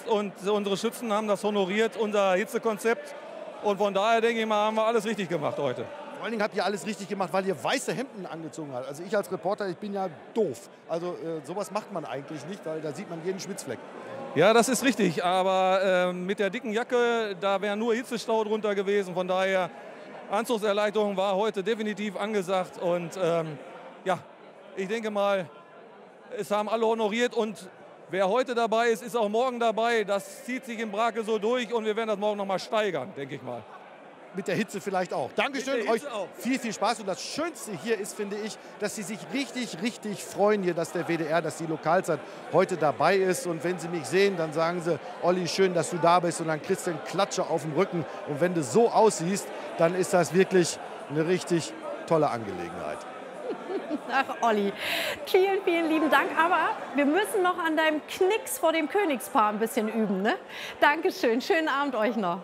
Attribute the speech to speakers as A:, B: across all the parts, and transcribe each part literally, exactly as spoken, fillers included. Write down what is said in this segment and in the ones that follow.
A: umgesetzt und unsere Schützen haben das honoriert, unser Hitzekonzept. Und von daher denke ich mal, haben wir alles richtig gemacht heute.
B: Vor allen Dingen habt ihr alles richtig gemacht, weil ihr weiße Hemden angezogen habt. Also ich als Reporter, ich bin ja doof. Also äh, sowas macht man eigentlich nicht, weil da sieht man jeden Schwitzfleck.
A: Ja, das ist richtig, aber äh, mit der dicken Jacke, da wäre nur Hitzestau drunter gewesen. Von daher, Anzugserleichterung war heute definitiv angesagt. Und ähm, ja, ich denke mal, es haben alle honoriert. Und wer heute dabei ist, ist auch morgen dabei. Das zieht sich in Brake so durch und wir werden das morgen noch mal steigern, denke ich mal.
B: Mit der Hitze vielleicht auch. Dankeschön, euch viel, viel Spaß. Und das Schönste hier ist, finde ich, dass Sie sich richtig, richtig freuen hier, dass der W D R, dass die Lokalzeit heute dabei ist. Und wenn Sie mich sehen, dann sagen Sie, Olli, schön, dass du da bist. Und dann kriegst du einen Klatscher auf dem Rücken. Und wenn du so aussiehst, dann ist das wirklich eine richtig tolle Angelegenheit.
C: Ach, Olli, vielen, vielen lieben Dank. Aber wir müssen noch an deinem Knicks vor dem Königspaar ein bisschen üben, ne? Dankeschön. Schönen Abend euch noch.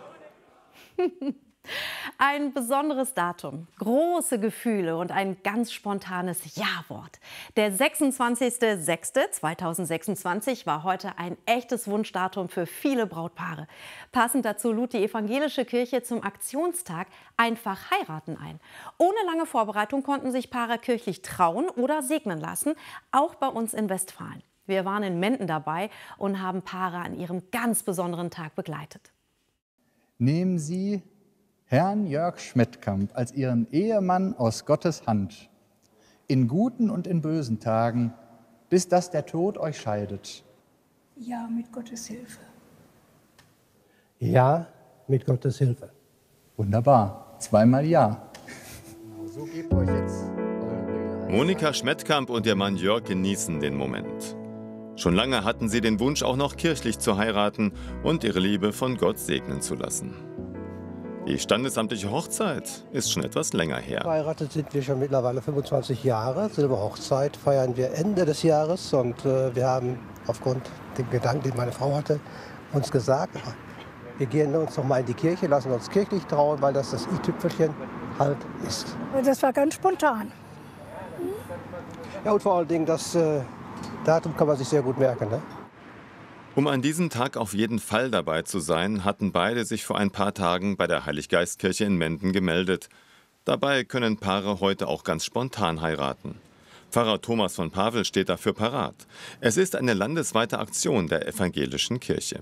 C: Ein besonderes Datum, große Gefühle und ein ganz spontanes Ja-Wort. Der sechsundzwanzigste sechste zweitausendsechsundzwanzig war heute ein echtes Wunschdatum für viele Brautpaare. Passend dazu lud die evangelische Kirche zum Aktionstag Einfach heiraten ein. Ohne lange Vorbereitung konnten sich Paare kirchlich trauen oder segnen lassen, auch bei uns in Westfalen. Wir waren in Menden dabei und haben Paare an ihrem ganz besonderen Tag begleitet.
D: Nehmen Sie Herrn Jörg Schmettkamp als Ihren Ehemann aus Gottes Hand, in guten und in bösen Tagen, bis dass der Tod euch scheidet.
E: Ja, mit Gottes Hilfe.
F: Ja, mit Gottes Hilfe.
D: Wunderbar, zweimal Ja. So gebt euch jetzt
G: Monika Schmettkamp und ihr Mann Jörg genießen den Moment. Schon lange hatten sie den Wunsch, auch noch kirchlich zu heiraten und ihre Liebe von Gott segnen zu lassen. Die standesamtliche Hochzeit ist schon etwas länger her.
F: Verheiratet sind wir schon mittlerweile fünfundzwanzig Jahre. Silberhochzeit feiern wir Ende des Jahres. Und äh, wir haben aufgrund dem Gedanken, den meine Frau hatte, uns gesagt, wir gehen uns noch mal in die Kirche, lassen uns kirchlich trauen, weil das das i-Tüpfelchen halt ist.
E: Das war ganz spontan.
F: Ja, und vor allen Dingen, das äh, Datum kann man sich sehr gut merken, ne?
G: Um an diesem Tag auf jeden Fall dabei zu sein, hatten beide sich vor ein paar Tagen bei der Heiliggeistkirche in Menden gemeldet. Dabei können Paare heute auch ganz spontan heiraten. Pfarrer Thomas von Pavel steht dafür parat. Es ist eine landesweite Aktion der evangelischen Kirche.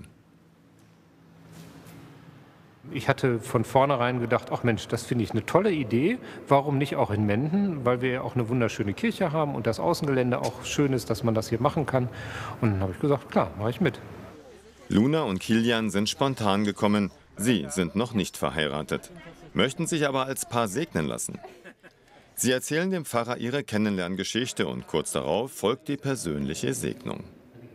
H: Ich hatte von vornherein gedacht, ach Mensch, das finde ich eine tolle Idee. Warum nicht auch in Menden? Weil wir ja auch eine wunderschöne Kirche haben und das Außengelände auch schön ist, dass man das hier machen kann. Und dann habe ich gesagt, klar, mache ich mit.
G: Luna und Kilian sind spontan gekommen. Sie sind noch nicht verheiratet, möchten sich aber als Paar segnen lassen. Sie erzählen dem Pfarrer ihre Kennenlerngeschichte und kurz darauf folgt die persönliche Segnung.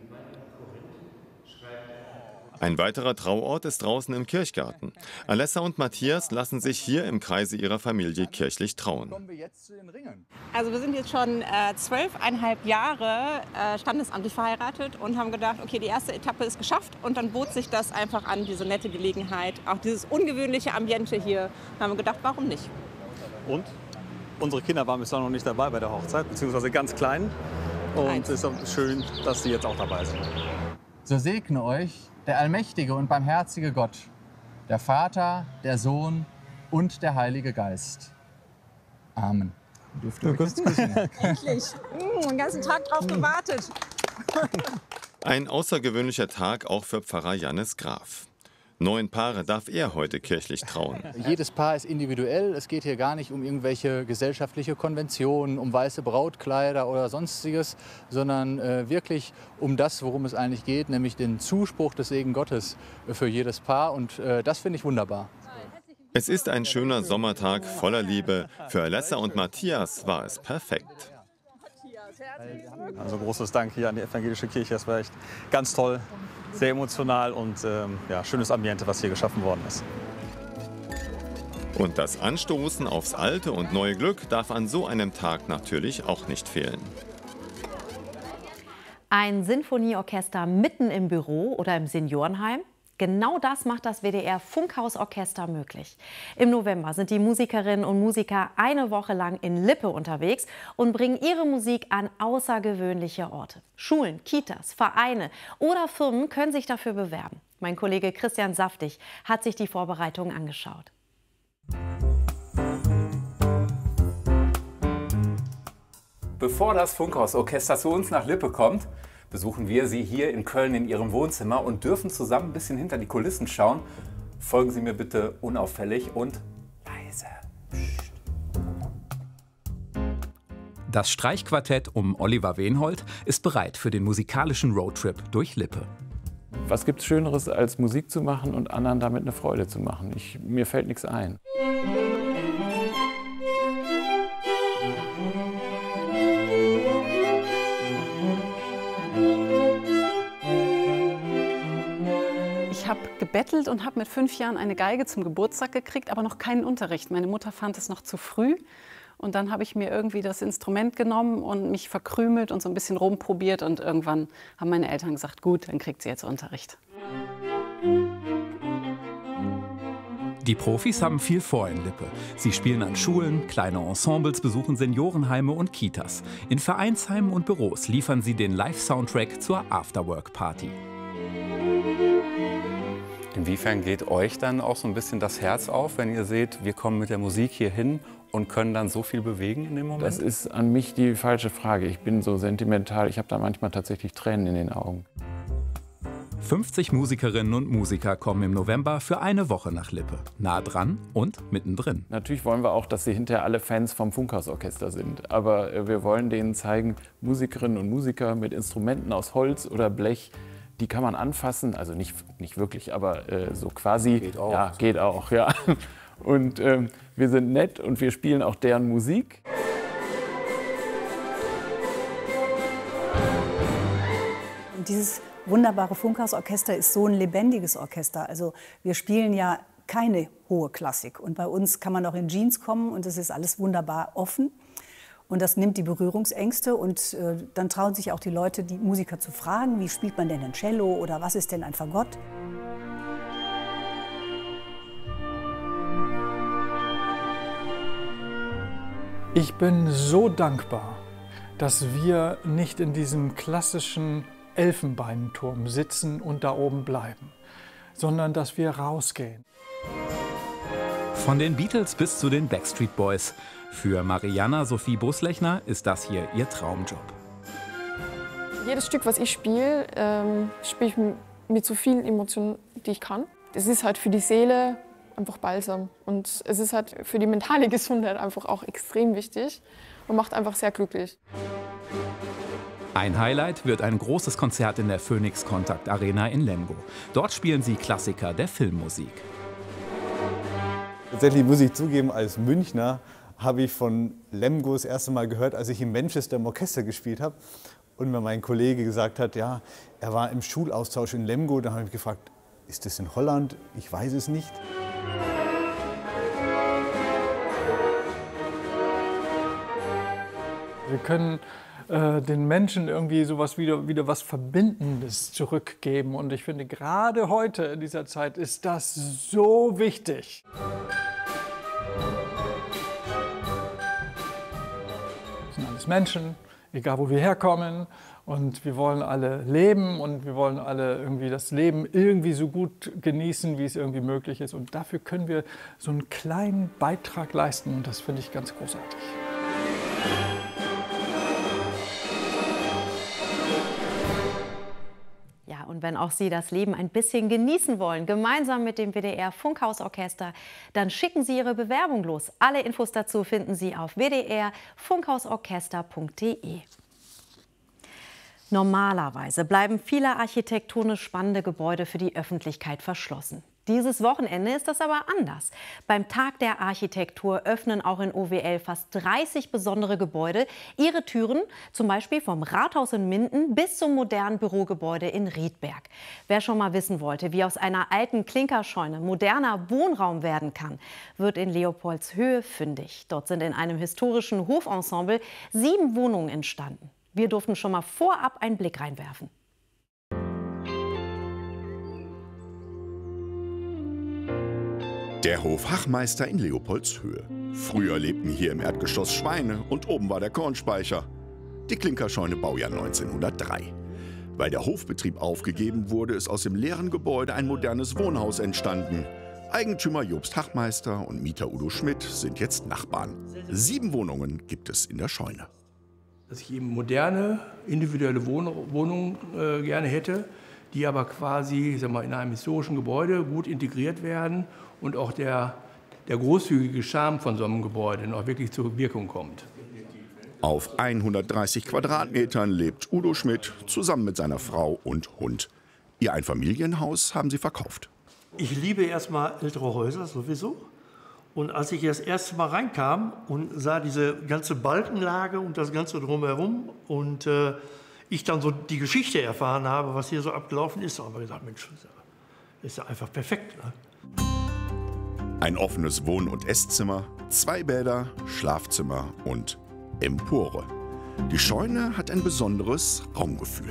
G: Ein weiterer Trauort ist draußen im Kirchgarten. Alessa und Matthias lassen sich hier im Kreise ihrer Familie kirchlich trauen.
I: Also wir sind jetzt schon äh, zwölfeinhalb Jahre äh, standesamtlich verheiratet und haben gedacht, okay, die erste Etappe ist geschafft. Und dann bot sich das einfach an, diese nette Gelegenheit, auch dieses ungewöhnliche Ambiente hier. Da haben wir gedacht, warum nicht?
J: Und unsere Kinder waren bislang noch nicht dabei bei der Hochzeit, beziehungsweise ganz klein. Und es ist auch schön, dass sie jetzt auch dabei sind.
D: So segne euch der allmächtige und barmherzige Gott, der Vater, der Sohn und der Heilige Geist. Amen. Dürft ihr euch jetzt küssen?
I: Endlich. Mm, den ganzen Tag drauf gewartet.
G: Ein außergewöhnlicher Tag auch für Pfarrer Jannis Graf. Neun Paare darf er heute kirchlich trauen.
D: Jedes Paar ist individuell. Es geht hier gar nicht um irgendwelche gesellschaftliche Konventionen, um weiße Brautkleider oder sonstiges, sondern äh, wirklich um das, worum es eigentlich geht, nämlich den Zuspruch des Segen Gottes für jedes Paar. Und äh, das finde ich wunderbar.
G: Es ist ein schöner Sommertag voller Liebe. Für Alessa und Matthias war es perfekt.
J: Also großes Dank hier an die evangelische Kirche. Das war echt ganz toll. Sehr emotional und ähm, ja, schönes Ambiente, was hier geschaffen worden ist.
G: Und das Anstoßen aufs alte und neue Glück darf an so einem Tag natürlich auch nicht fehlen.
C: Ein Sinfonieorchester mitten im Büro oder im Seniorenheim? Genau das macht das W D R Funkhausorchester möglich. Im November sind die Musikerinnen und Musiker eine Woche lang in Lippe unterwegs und bringen ihre Musik an außergewöhnliche Orte. Schulen, Kitas, Vereine oder Firmen können sich dafür bewerben. Mein Kollege Christian Saftig hat sich die Vorbereitungen angeschaut.
K: Bevor das Funkhausorchester zu uns nach Lippe kommt, besuchen wir Sie hier in Köln in Ihrem Wohnzimmer und dürfen zusammen ein bisschen hinter die Kulissen schauen. Folgen Sie mir bitte unauffällig und leise. Psst. Das Streichquartett um Oliver Wenhold ist bereit für den musikalischen Roadtrip durch Lippe.
L: Was gibt es Schöneres, als Musik zu machen und anderen damit eine Freude zu machen? Ich, mir fällt nichts ein.
M: Ich habe gebettelt und habe mit fünf Jahren eine Geige zum Geburtstag gekriegt, aber noch keinen Unterricht. Meine Mutter fand es noch zu früh. Und dann habe ich mir irgendwie das Instrument genommen und mich verkrümelt und so ein bisschen rumprobiert. Und irgendwann haben meine Eltern gesagt, gut, dann kriegt sie jetzt Unterricht.
K: Die Profis haben viel vor in Lippe. Sie spielen an Schulen, kleine Ensembles besuchen Seniorenheime und Kitas. In Vereinsheimen und Büros liefern sie den Live-Soundtrack zur Afterwork-Party.
N: Inwiefern geht euch dann auch so ein bisschen das Herz auf, wenn ihr seht, wir kommen mit der Musik hier hin und können dann so viel bewegen in dem Moment?
L: Das ist an mich die falsche Frage. Ich bin so sentimental, ich habe da manchmal tatsächlich Tränen in den Augen.
K: fünfzig Musikerinnen und Musiker kommen im November für eine Woche nach Lippe. Nah dran und mittendrin.
L: Natürlich wollen wir auch, dass sie hinterher alle Fans vom Funkhausorchester sind. Aber wir wollen denen zeigen, Musikerinnen und Musiker mit Instrumenten aus Holz oder Blech, die kann man anfassen, also nicht, nicht wirklich, aber äh, so quasi. Geht auch. Ja, geht auch, ja. Und ähm, wir sind nett und wir spielen auch deren Musik.
E: Und dieses wunderbare Funkhausorchester ist so ein lebendiges Orchester. Also wir spielen ja keine hohe Klassik. Und bei uns kann man auch in Jeans kommen und es ist alles wunderbar offen. Und das nimmt die Berührungsängste und äh, dann trauen sich auch die Leute, die Musiker zu fragen, wie spielt man denn ein Cello oder was ist denn ein Fagott?
O: Ich bin so dankbar, dass wir nicht in diesem klassischen Elfenbeinturm sitzen und da oben bleiben, sondern dass wir rausgehen.
K: Von den Beatles bis zu den Backstreet Boys. Für Marianna Sophie Buslechner ist das hier ihr Traumjob.
P: Jedes Stück, was ich spiele, ähm, spiele ich mit so vielen Emotionen, die ich kann. Es ist halt für die Seele einfach balsam und es ist halt für die mentale Gesundheit einfach auch extrem wichtig und macht einfach sehr glücklich.
K: Ein Highlight wird ein großes Konzert in der Phoenix Contact Arena in Lemgo. Dort spielen sie Klassiker der Filmmusik.
Q: Tatsächlich muss ich zugeben, als Münchner habe ich von Lemgo das erste Mal gehört, als ich in Manchester im Orchester gespielt habe. Und mir mein Kollege gesagt hat, ja, er war im Schulaustausch in Lemgo. Da habe ich gefragt, ist das in Holland? Ich weiß es nicht.
O: Wir können äh, den Menschen irgendwie sowas wieder, wieder was Verbindendes zurückgeben. Und ich finde, gerade heute in dieser Zeit ist das so wichtig. Wir sind alles Menschen, egal wo wir herkommen. Und wir wollen alle leben und wir wollen alle irgendwie das Leben irgendwie so gut genießen, wie es irgendwie möglich ist. Und dafür können wir so einen kleinen Beitrag leisten. Und das finde ich ganz großartig.
C: Ja, und wenn auch Sie das Leben ein bisschen genießen wollen, gemeinsam mit dem W D R Funkhausorchester, dann schicken Sie Ihre Bewerbung los. Alle Infos dazu finden Sie auf w d r funkhausorchester punkt d e. Normalerweise bleiben viele architektonisch spannende Gebäude für die Öffentlichkeit verschlossen. Dieses Wochenende ist das aber anders. Beim Tag der Architektur öffnen auch in O W L fast dreißig besondere Gebäude ihre Türen, zum Beispiel vom Rathaus in Minden bis zum modernen Bürogebäude in Riedberg. Wer schon mal wissen wollte, wie aus einer alten Klinkerscheune moderner Wohnraum werden kann, wird in Leopoldshöhe fündig. Dort sind in einem historischen Hofensemble sieben Wohnungen entstanden. Wir durften schon mal vorab einen Blick reinwerfen.
R: Der Hof Hachmeister in Leopoldshöhe. Früher lebten hier im Erdgeschoss Schweine und oben war der Kornspeicher. Die Klinkerscheune Baujahr neunzehnhundertdrei. Weil der Hofbetrieb aufgegeben wurde, ist aus dem leeren Gebäude ein modernes Wohnhaus entstanden. Eigentümer Jobst Hachmeister und Mieter Udo Schmidt sind jetzt Nachbarn. Sieben Wohnungen gibt es in der Scheune.
S: Dass ich eben moderne, individuelle Wohnungen äh, gerne hätte, die aber quasi, ich sag mal, in einem historischen Gebäude gut integriert werden und auch der, der großzügige Charme von so einem Gebäude noch wirklich zur Wirkung kommt.
R: Auf hundertdreißig Quadratmetern lebt Udo Schmidt zusammen mit seiner Frau und Hund. Ihr Einfamilienhaus haben sie verkauft.
T: Ich liebe erstmal ältere Häuser sowieso. Und als ich das erste Mal reinkam und sah diese ganze Balkenlage und das Ganze drumherum und äh, ich dann so die Geschichte erfahren habe, was hier so abgelaufen ist, habe ich gesagt, Mensch, das ist ja einfach perfekt. Ne?
R: Ein offenes Wohn- und Esszimmer, zwei Bäder, Schlafzimmer und Empore. Die Scheune hat ein besonderes Raumgefühl.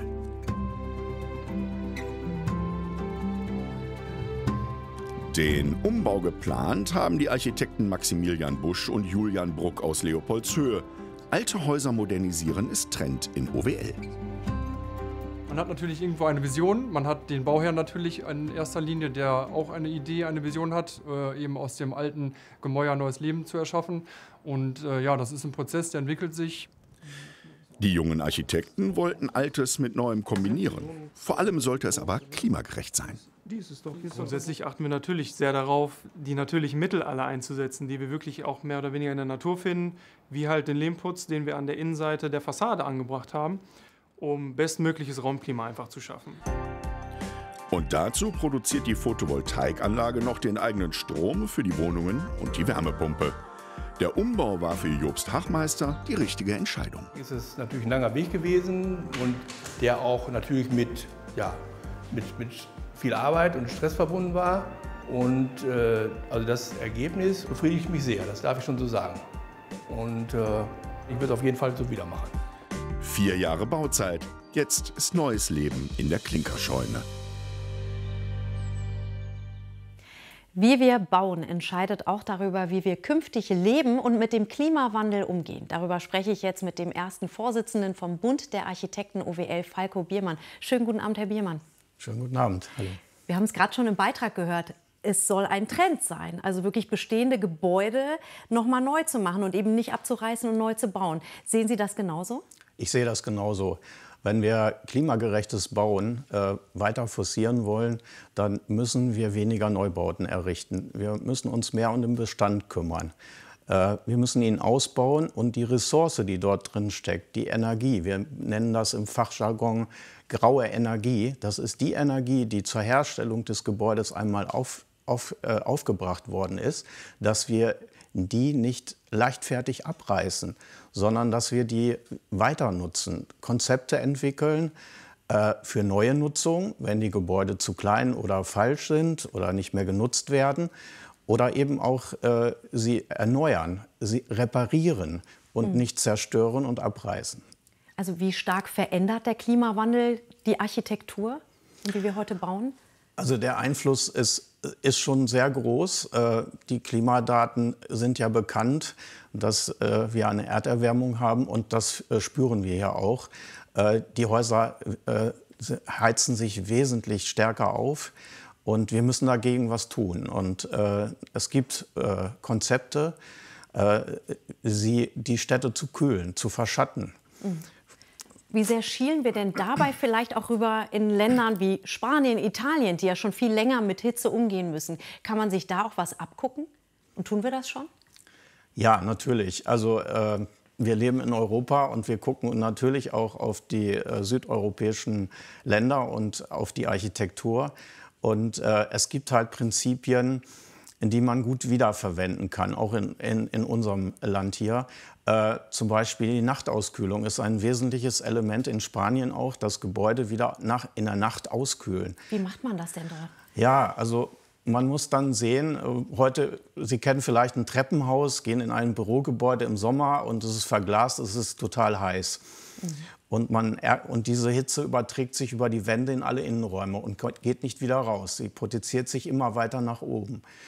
R: Den Umbau geplant haben die Architekten Maximilian Busch und Julian Bruck aus Leopoldshöhe. Alte Häuser modernisieren ist Trend in O W L.
U: Man hat natürlich irgendwo eine Vision. Man hat den Bauherrn natürlich in erster Linie, der auch eine Idee, eine Vision hat, äh, eben aus dem alten Gemäuer neues Leben zu erschaffen. Und äh, ja, das ist ein Prozess, der entwickelt sich.
R: Die jungen Architekten wollten Altes mit Neuem kombinieren. Vor allem sollte es aber klimagerecht sein.
U: Grundsätzlich achten wir natürlich sehr darauf, die natürlichen Mittel alle einzusetzen, die wir wirklich auch mehr oder weniger in der Natur finden, wie halt den Lehmputz, den wir an der Innenseite der Fassade angebracht haben, um bestmögliches Raumklima einfach zu schaffen.
R: Und dazu produziert die Photovoltaikanlage noch den eigenen Strom für die Wohnungen und die Wärmepumpe. Der Umbau war für Jobst Hachmeister die richtige Entscheidung.
S: Es ist natürlich ein langer Weg gewesen und der auch natürlich mit, ja, mit, mit viel Arbeit und Stress verbunden war. Und äh, also das Ergebnis befriedigt mich sehr, das darf ich schon so sagen. Und äh, ich würde es auf jeden Fall so wieder machen.
R: Vier Jahre Bauzeit, jetzt ist neues Leben in der Klinkerscheune.
C: Wie wir bauen, entscheidet auch darüber, wie wir künftig leben und mit dem Klimawandel umgehen. Darüber spreche ich jetzt mit dem ersten Vorsitzenden vom Bund der Architekten O W L, Falko Biermann. Schönen guten Abend, Herr Biermann.
V: Schönen guten Abend. Hallo.
C: Wir haben es gerade schon im Beitrag gehört. Es soll ein Trend sein, also wirklich bestehende Gebäude noch mal neu zu machen und eben nicht abzureißen und neu zu bauen. Sehen Sie das genauso?
V: Ich sehe das genauso. Wenn wir klimagerechtes Bauen äh, weiter forcieren wollen, dann müssen wir weniger Neubauten errichten. Wir müssen uns mehr um den Bestand kümmern. Äh, wir müssen ihn ausbauen und die Ressource, die dort drin steckt, die Energie, wir nennen das im Fachjargon graue Energie, das ist die Energie, die zur Herstellung des Gebäudes einmal auf, auf, äh, aufgebracht worden ist, dass wir die nicht leichtfertig abreißen, sondern dass wir die weiter nutzen, Konzepte entwickeln äh, für neue Nutzung, wenn die Gebäude zu klein oder falsch sind oder nicht mehr genutzt werden, oder eben auch äh, sie erneuern, sie reparieren und mhm. nicht zerstören und abreißen.
C: Also wie stark verändert der Klimawandel die Architektur und wie wir heute bauen?
V: Also der Einfluss ist, ist schon sehr groß. Die Klimadaten sind ja bekannt, dass wir eine Erderwärmung haben und das spüren wir ja auch. Die Häuser heizen sich wesentlich stärker auf und wir müssen dagegen was tun. Und es gibt Konzepte, sie, die Städte zu kühlen, zu verschatten.
C: Mhm. Wie sehr schielen wir denn dabei vielleicht auch rüber in Ländern wie Spanien, Italien, die ja schon viel länger mit Hitze umgehen müssen? Kann man sich da auch was abgucken? Und tun wir das schon?
V: Ja, natürlich. Also äh, wir leben in Europa und wir gucken natürlich auch auf die äh, südeuropäischen Länder und auf die Architektur. Und äh, es gibt halt Prinzipien, die man gut wiederverwenden kann, auch in, in, in unserem Land hier. Äh, zum Beispiel die Nachtauskühlung ist ein wesentliches Element in Spanien auch, das Gebäude wieder nach, in der Nacht auskühlen.
C: Wie macht man das denn dort?
V: Ja, also man muss dann sehen, äh, heute, Sie kennen vielleicht ein Treppenhaus, gehen in ein Bürogebäude im Sommer und es ist verglast, es ist total heiß. Mhm. Und, man, und diese Hitze überträgt sich über die Wände in alle Innenräume und geht nicht wieder raus. Sie potenziert sich immer weiter nach oben.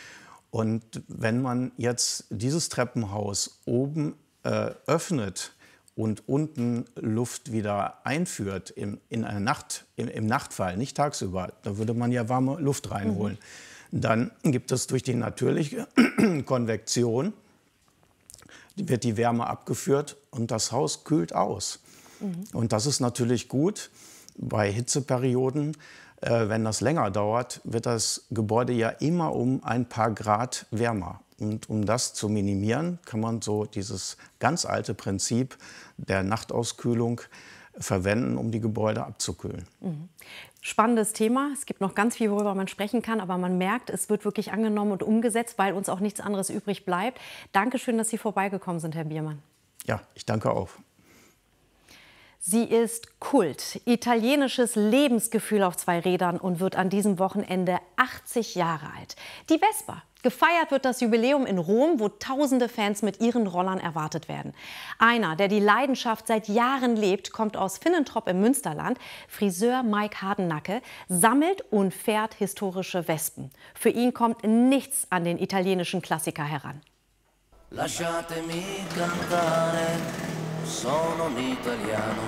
V: Und wenn man jetzt dieses Treppenhaus oben äh, öffnet und unten Luft wieder einführt im, in einer Nacht, im, im Nachtfall, nicht tagsüber, da würde man ja warme Luft reinholen, mhm. dann gibt es durch die natürliche Konvektion, wird die Wärme abgeführt und das Haus kühlt aus. Mhm. Und das ist natürlich gut bei Hitzeperioden. Äh, wenn das länger dauert, wird das Gebäude ja immer um ein paar Grad wärmer. Und um das zu minimieren, kann man so dieses ganz alte Prinzip der Nachtauskühlung verwenden, um die Gebäude abzukühlen.
C: Mhm. Spannendes Thema. Es gibt noch ganz viel, worüber man sprechen kann, aber man merkt, es wird wirklich angenommen und umgesetzt, weil uns auch nichts anderes übrig bleibt. Dankeschön, dass Sie vorbeigekommen sind, Herr Biermann.
V: Ja, ich danke auch.
C: Sie ist Kult, italienisches Lebensgefühl auf zwei Rädern und wird an diesem Wochenende achtzig Jahre alt. Die Vespa. Gefeiert wird das Jubiläum in Rom, wo tausende Fans mit ihren Rollern erwartet werden. Einer, der die Leidenschaft seit Jahren lebt, kommt aus Finnentrop im Münsterland. Friseur Mike Hardenacke sammelt und fährt historische Wespen. Für ihn kommt nichts an den italienischen Klassiker heran.
A: Lasciatemi cantare, sono un italiano.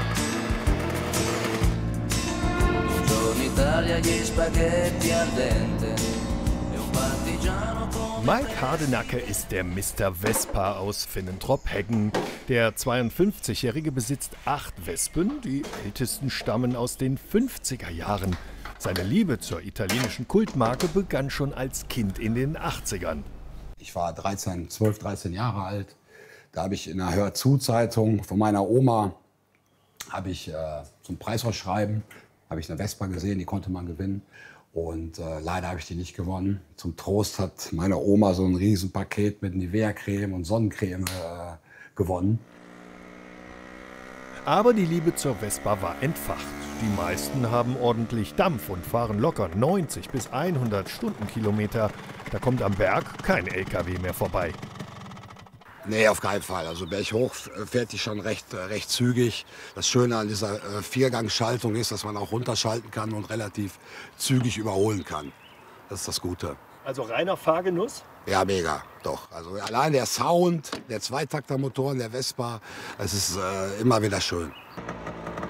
A: Buongiorno Italia, gli spaghetti al dente.
B: Mike Hardenacke ist der Mister Vespa aus Finnentrop-Heggen. Der zweiundfünfzigjährige besitzt acht Wespen, die ältesten stammen aus den fünfziger Jahren. Seine Liebe zur italienischen Kultmarke begann schon als Kind in den achtzigern.
W: Ich war dreizehn, zwölf, dreizehn Jahre alt. Da habe ich in einer Hör-zu-Zeitung von meiner Oma habe ich äh, zum Preisausschreiben habe ich eine Vespa gesehen, die konnte man gewinnen. Und äh, leider habe ich die nicht gewonnen. Zum Trost hat meine Oma so ein Riesenpaket mit Nivea-Creme und Sonnencreme äh, gewonnen.
B: Aber die Liebe zur Vespa war entfacht. Die meisten haben ordentlich Dampf und fahren locker neunzig bis hundert Stundenkilometer. Da kommt am Berg kein L K W mehr vorbei.
W: Nee, auf keinen Fall. Also berghoch fährt die schon recht, recht zügig. Das Schöne an dieser äh, Viergangschaltung ist, dass man auch runterschalten kann und relativ zügig überholen kann. Das ist das Gute.
B: Also reiner Fahrgenuss?
W: Ja, mega, doch. Also allein der Sound, der Zweitaktermotor in der Vespa, es ist äh, immer wieder schön.